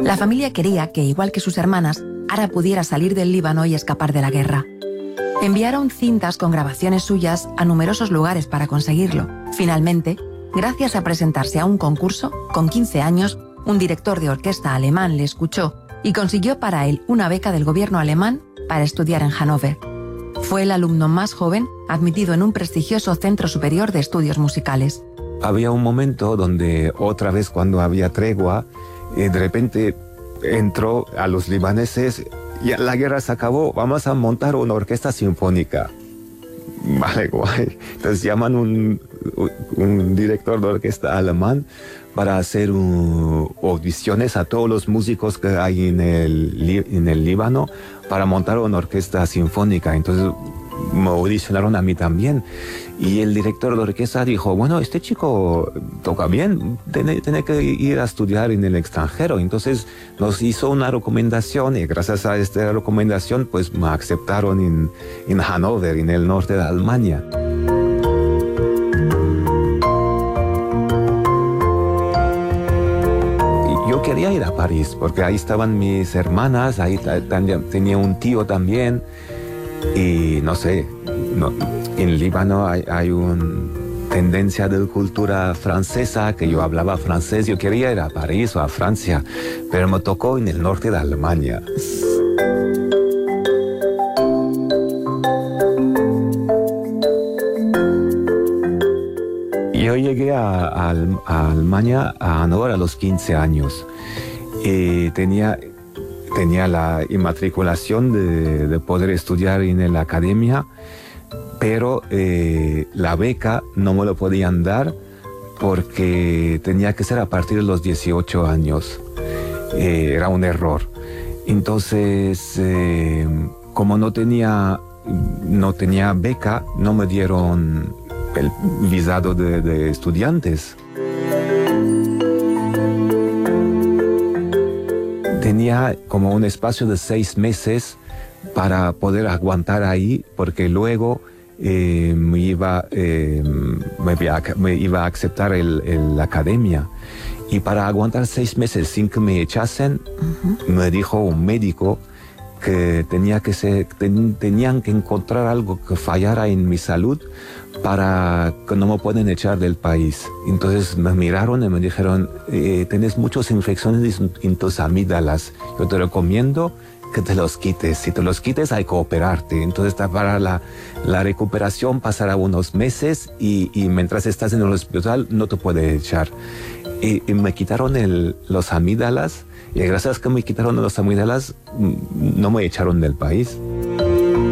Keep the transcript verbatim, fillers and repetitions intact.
La familia quería que, igual que sus hermanas, Ara pudiera salir del Líbano y escapar de la guerra. Enviaron cintas con grabaciones suyas a numerosos lugares para conseguirlo. Finalmente, gracias a presentarse a un concurso, con quince años, un director de orquesta alemán le escuchó y consiguió para él una beca del gobierno alemán para estudiar en Hannover. Fue el alumno más joven admitido en un prestigioso centro superior de estudios musicales. Había un momento donde, otra vez cuando había tregua, eh, de repente entró a los libaneses, y la guerra se acabó, vamos a montar una orquesta sinfónica. Vale, guay. Entonces llaman un, un director de orquesta alemán para hacer un, audiciones a todos los músicos que hay en el, en el Líbano para montar una orquesta sinfónica. Entonces me audicionaron a mí también. Y el director de orquesta dijo, bueno, este chico toca bien, tiene, tiene que ir a estudiar en el extranjero. Entonces nos hizo una recomendación y gracias a esta recomendación pues me aceptaron en, en Hannover, en el norte de Alemania. Yo quería ir a París porque ahí estaban mis hermanas, ahí tenía un tío también. Y no sé, no, en Líbano hay, hay una tendencia de cultura francesa, que yo hablaba francés, yo quería ir a París o a Francia, pero me tocó en el norte de Alemania. Yo llegué a, a, a Alemania, a Hannover, a los quince años y tenía... Tenía la inmatriculación de, de poder estudiar en la academia, pero eh, la beca no me lo podían dar porque tenía que ser a partir de los dieciocho años. Eh, era un error. Entonces, eh, como no tenía, no tenía beca, no me dieron el visado de, de estudiantes. Tenía como un espacio de seis meses para poder aguantar ahí, porque luego eh, me, iba, eh, me, me iba a aceptar el, el, la academia. Y para aguantar seis meses sin que me echasen, uh-huh. me dijo un médico que, tenía que ser, ten, tenían que encontrar algo que fallara en mi salud para que no me pueden echar del país. Entonces me miraron y me dijeron, eh, tienes muchas infecciones en tus amígdalas, yo te recomiendo que te los quites. Si te los quites hay que operarte. Entonces para la, la recuperación pasará unos meses y, y mientras estás en el hospital no te puede echar. Y, y me quitaron el, los amígdalas y gracias a que me quitaron los amígdalas no me echaron del país.